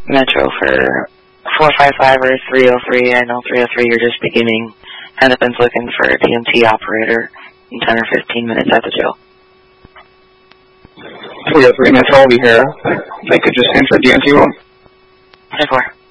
Metro for 455 or 303. I know 303 you're just beginning. Hennepin's looking for a TMT operator in 10 or 15 minutes at the jail. 303 Metro will be here. They could just enter DMT room. 10-4.